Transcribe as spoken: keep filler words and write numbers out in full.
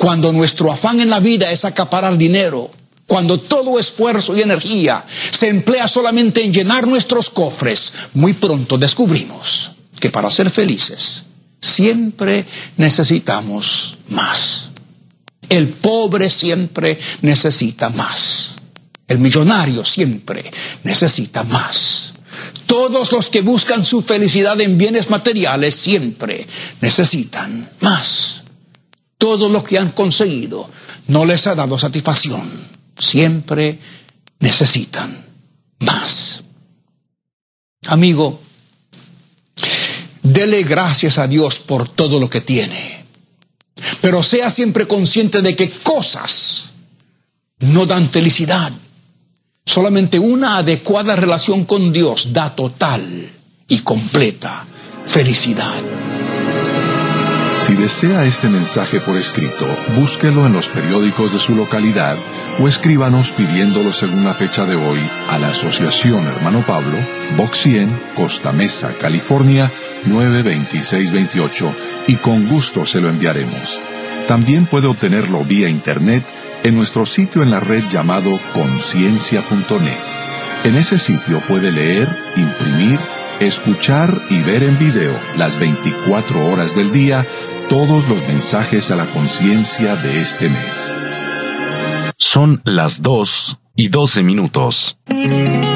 cuando nuestro afán en la vida es acaparar dinero, cuando todo esfuerzo y energía se emplea solamente en llenar nuestros cofres, muy pronto descubrimos que para ser felices siempre necesitamos más. El pobre siempre necesita más. El millonario siempre necesita más. Todos los que buscan su felicidad en bienes materiales siempre necesitan más. Todo lo que han conseguido no les ha dado satisfacción. Siempre necesitan más. Amigo, dele gracias a Dios por todo lo que tiene. Pero sea siempre consciente de que cosas no dan felicidad. Solamente una adecuada relación con Dios da total y completa felicidad. Si desea este mensaje por escrito, búsquelo en los periódicos de su localidad o escríbanos pidiéndolo según la fecha de hoy a la Asociación Hermano Pablo, Box cien, Costa Mesa, California, nueve veintiséis veintiocho, y con gusto se lo enviaremos. También puede obtenerlo vía internet en nuestro sitio en la red llamado conciencia punto net. En ese sitio puede leer, imprimir, escuchar y ver en video las veinticuatro horas del día todos los mensajes a la conciencia de este mes. Son las dos y doce minutos.